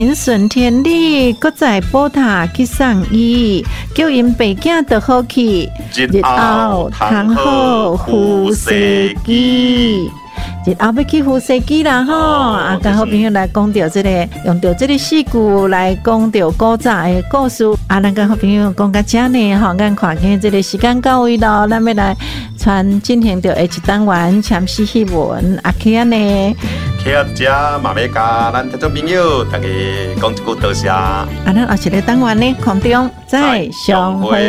因顺天理，搁在宝塔去送医，叫因爸囝得好去，日后通好呼吸机。日后要去呼吸机啦吼，甲好朋友来讲到这个，用到这个四句来讲到古早的故事。咱甲好朋友讲到这呢吼，咱看见这个时间到位咯，咱要来进行到下一单元签诗戏文，阿 K 安呢？ 企业家嘛要甲咱听众朋友大家讲一句多谢。 咱下一个单元呢，空中再相会。